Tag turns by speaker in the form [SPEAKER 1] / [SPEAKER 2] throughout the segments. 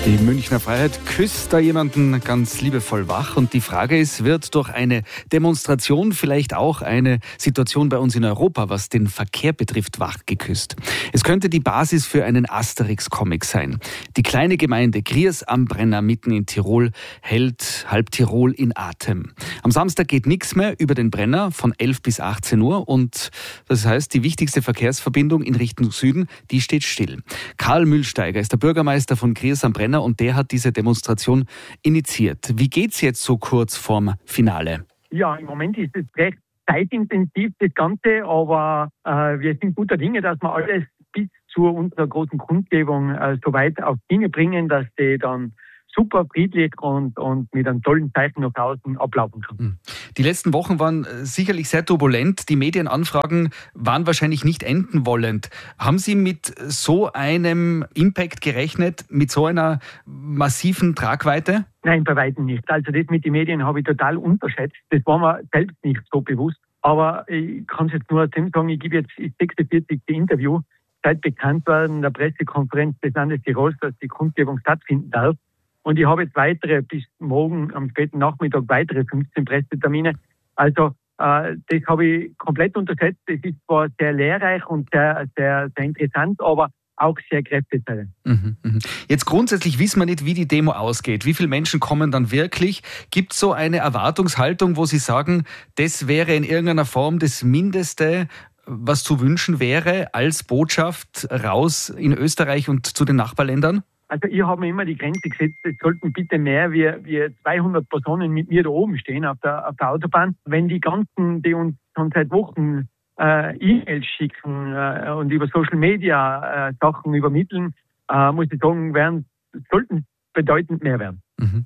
[SPEAKER 1] Die Münchner Freiheit küsst da jemanden ganz liebevoll wach. Und die Frage ist, wird durch eine Demonstration vielleicht auch eine Situation bei uns in Europa, was den Verkehr betrifft, wach geküsst? Es könnte die Basis für einen Asterix-Comic sein. Die kleine Gemeinde Griers am Brenner mitten in Tirol hält halb Tirol in Atem. Am Samstag geht nichts mehr über den Brenner von 11 bis 18 Uhr. Und das heißt, die wichtigste Verkehrsverbindung in Richtung Süden, die steht still. Karl Mühlsteiger ist der Bürgermeister von Griers am Brenner und der hat diese Demonstration initiiert. Wie geht's jetzt so kurz vorm Finale?
[SPEAKER 2] Ja, im Moment ist es recht zeitintensiv, das Ganze, aber wir sind guter Dinge, dass wir alles bis zu unserer großen Kundgebung so weit auf Dinge bringen, dass die dann super friedlich und mit einem tollen Zeichen nach außen ablaufen kann.
[SPEAKER 1] Die letzten Wochen waren sicherlich sehr turbulent. Die Medienanfragen waren wahrscheinlich nicht enden wollend. Haben Sie mit so einem Impact gerechnet, mit so einer massiven Tragweite?
[SPEAKER 2] Nein, bei weitem nicht. Also das mit den Medien habe ich total unterschätzt. Das war mir selbst nicht so bewusst. Aber ich kann es jetzt nur aus dem sagen, ich gebe jetzt das 46. Interview seit Bekanntwerden der Pressekonferenz des Landes Tirols, dass die Kundgebung stattfinden darf. Und ich habe jetzt bis morgen am späten Nachmittag weitere 15 Pressetermine. Also das habe ich komplett unterschätzt. Es ist zwar sehr lehrreich und sehr, sehr, sehr interessant, aber auch sehr kräftezehrend.
[SPEAKER 1] Jetzt grundsätzlich wissen wir nicht, wie die Demo ausgeht. Wie viele Menschen kommen dann wirklich? Gibt es so eine Erwartungshaltung, wo Sie sagen, das wäre in irgendeiner Form das Mindeste, was zu wünschen wäre als Botschaft raus in Österreich und zu den Nachbarländern?
[SPEAKER 2] Also ich habe mir immer die Grenze gesetzt, es sollten bitte mehr wie 200 Personen mit mir da oben stehen auf der Autobahn. Wenn die ganzen, die uns schon seit Wochen E-Mails schicken und über Social Media Sachen übermitteln, muss ich sagen, sollten bedeutend mehr werden.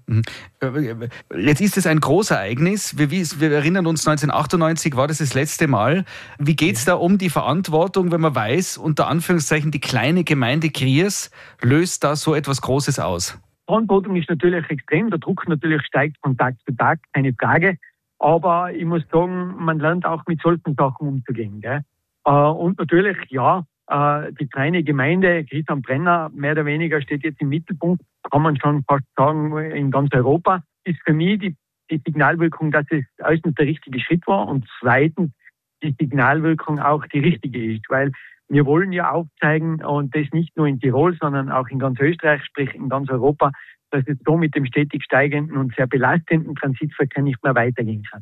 [SPEAKER 1] Jetzt ist es ein Großereignis. Wir erinnern uns, 1998 war das letzte Mal. Wie geht es da um die Verantwortung, wenn man weiß, unter Anführungszeichen, die kleine Gemeinde Griers löst da so etwas Großes aus?
[SPEAKER 2] Verantwortung ist natürlich extrem. Der Druck natürlich steigt von Tag zu Tag, keine Frage. Aber ich muss sagen, man lernt auch mit solchen Sachen umzugehen. Gell? Und natürlich, ja, die kleine Gemeinde Griers am Brenner, mehr oder weniger, steht jetzt im Mittelpunkt, kann man schon fast sagen, in ganz Europa, ist für mich die Signalwirkung, dass es erstens der richtige Schritt war und zweitens die Signalwirkung auch die richtige ist, weil wir wollen ja aufzeigen, und das nicht nur in Tirol, sondern auch in ganz Österreich, sprich in ganz Europa, dass es so mit dem stetig steigenden und sehr belastenden Transitverkehr nicht mehr weitergehen kann.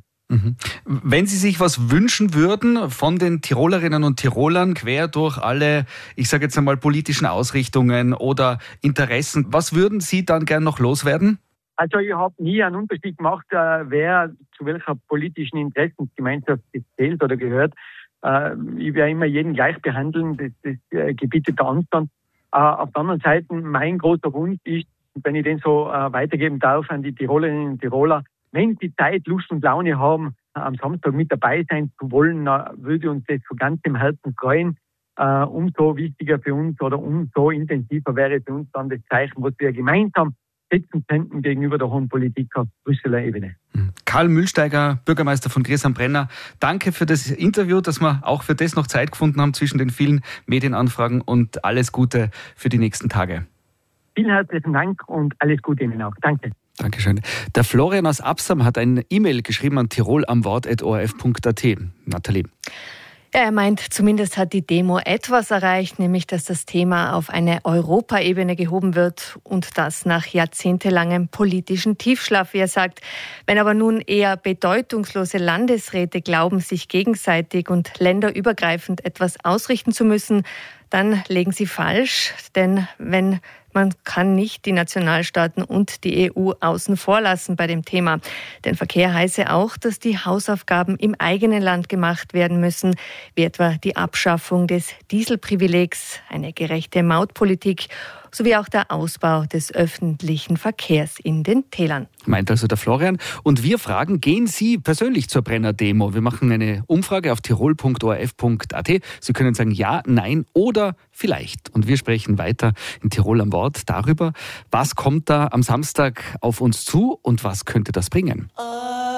[SPEAKER 1] Wenn Sie sich was wünschen würden von den Tirolerinnen und Tirolern quer durch alle, ich sage jetzt einmal, politischen Ausrichtungen oder Interessen, was würden Sie dann gern noch loswerden?
[SPEAKER 2] Also ich habe nie einen Unterschied gemacht, wer zu welcher politischen Interessensgemeinschaft zählt oder gehört. Ich werde immer jeden gleich behandeln, das gebietet der Anstand. Auf der anderen Seite, mein großer Wunsch ist, wenn ich den so weitergeben darf an die Tirolerinnen und Tiroler, wenn Sie Zeit, Lust und Laune haben, am Samstag mit dabei sein zu wollen, würde uns das von ganzem Herzen freuen. Umso wichtiger für uns oder umso intensiver wäre für uns dann das Zeichen, was wir gemeinsam setzen könnten gegenüber der hohen Politik auf Brüsseler Ebene.
[SPEAKER 1] Karl Mühlsteiger, Bürgermeister von Griers am Brenner, danke für das Interview, dass wir auch für das noch Zeit gefunden haben zwischen den vielen Medienanfragen, und alles Gute für die nächsten Tage.
[SPEAKER 2] Vielen herzlichen Dank und alles Gute Ihnen auch. Danke.
[SPEAKER 1] Dankeschön. Der Florian aus Absam hat eine E-Mail geschrieben an tirolamwort@orf.at. Nathalie.
[SPEAKER 3] Er meint, zumindest hat die Demo etwas erreicht, nämlich dass das Thema auf eine Europaebene gehoben wird, und das nach jahrzehntelangem politischen Tiefschlaf, wie er sagt. Wenn aber nun eher bedeutungslose Landesräte glauben, sich gegenseitig und länderübergreifend etwas ausrichten zu müssen, dann legen sie falsch, denn man kann nicht die Nationalstaaten und die EU außen vor lassen bei dem Thema. Denn Verkehr heiße auch, dass die Hausaufgaben im eigenen Land gemacht werden müssen, wie etwa die Abschaffung des Dieselprivilegs, eine gerechte Mautpolitik sowie auch der Ausbau des öffentlichen Verkehrs in den Tälern.
[SPEAKER 1] Meint also der Florian. Und wir fragen, gehen Sie persönlich zur Brenner-Demo? Wir machen eine Umfrage auf tirol.orf.at. Sie können sagen ja, nein oder vielleicht. Und wir sprechen weiter in Tirol am Wort darüber, was kommt da am Samstag auf uns zu und was könnte das bringen.